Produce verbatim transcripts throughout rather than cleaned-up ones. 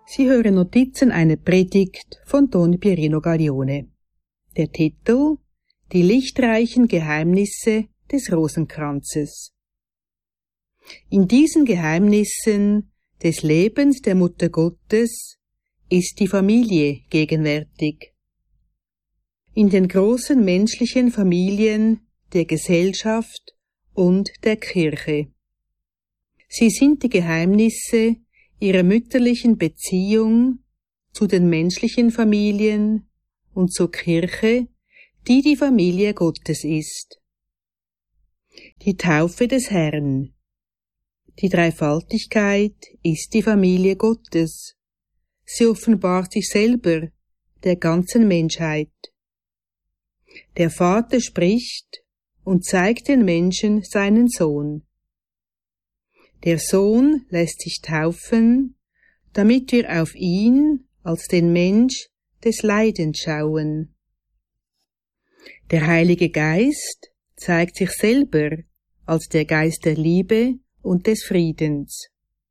Sie hören Notizen einer Predigt von Don Pierino Gaglione. Der Titel: Die lichtreichen Geheimnisse des Rosenkranzes. In diesen Geheimnissen des Lebens der Mutter Gottes ist die Familie gegenwärtig. In den großen menschlichen Familien der Gesellschaft und der Kirche. Sie sind die Geheimnisse ihrer mütterlichen Beziehung zu den menschlichen Familien und zur Kirche, die die Familie Gottes ist. Die Taufe des Herrn. Die Dreifaltigkeit ist die Familie Gottes. Sie offenbart sich selber der ganzen Menschheit. Der Vater spricht und zeigt den Menschen seinen Sohn. Der Sohn lässt sich taufen, damit wir auf ihn als den Mensch des Leidens schauen. Der Heilige Geist zeigt sich selber als der Geist der Liebe und des Friedens.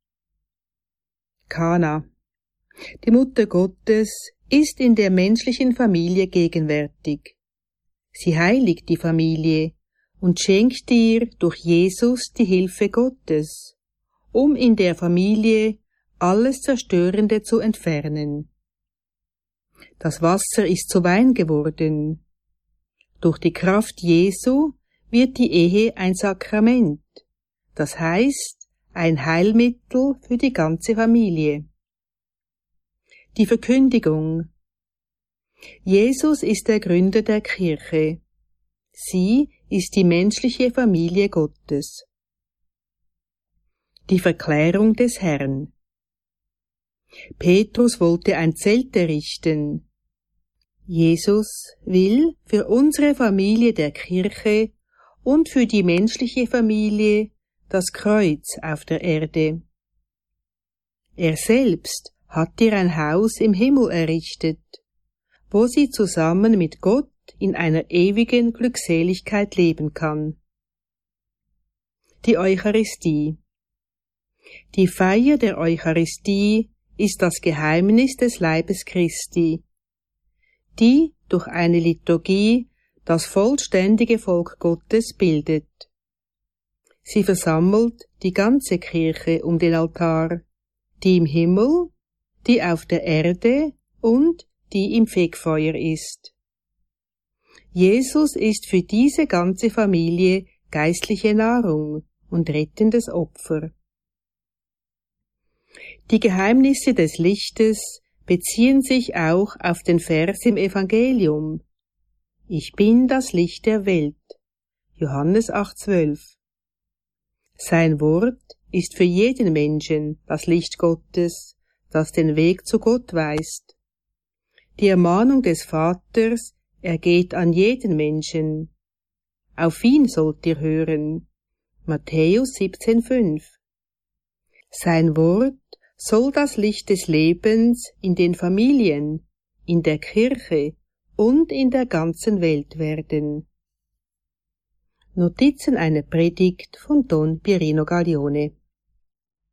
Kana. Die Mutter Gottes ist in der menschlichen Familie gegenwärtig. Sie heiligt die Familie und schenkt ihr durch Jesus die Hilfe Gottes, um in der Familie alles Zerstörende zu entfernen. Das Wasser ist zu Wein geworden. Durch die Kraft Jesu wird die Ehe ein Sakrament, das heißt ein Heilmittel für die ganze Familie. Die Verkündigung. Jesus ist der Gründer der Kirche. Sie ist die menschliche Familie Gottes. Die Verklärung des Herrn. Petrus wollte ein Zelt errichten. Jesus will für unsere Familie der Kirche und für die menschliche Familie das Kreuz auf der Erde. Er selbst hat ihr ein Haus im Himmel errichtet, wo sie zusammen mit Gott in einer ewigen Glückseligkeit leben kann. Die Eucharistie. Die Feier der Eucharistie ist das Geheimnis des Leibes Christi, die durch eine Liturgie das vollständige Volk Gottes bildet. Sie versammelt die ganze Kirche um den Altar, die im Himmel, die auf der Erde und die im Fegfeuer ist. Jesus ist für diese ganze Familie geistliche Nahrung und rettendes Opfer. Die Geheimnisse des Lichtes beziehen sich auch auf den Vers im Evangelium. Ich bin das Licht der Welt. Johannes acht zwölf. Sein Wort ist für jeden Menschen das Licht Gottes, das den Weg zu Gott weist. Die Ermahnung des Vaters ergeht an jeden Menschen. Auf ihn sollt ihr hören. Matthäus siebzehn fünf. Sein Wort soll das Licht des Lebens in den Familien, in der Kirche und in der ganzen Welt werden. Notizen einer Predigt von Don Pierino Gaglione.